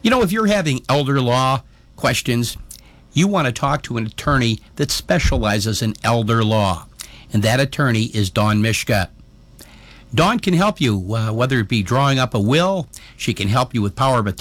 You know, if you're having elder law questions, you want to talk to an attorney that specializes in elder law, and that attorney is Dawn Mishka. Dawn can help you, whether it be drawing up a will, she can help you with power of attorney.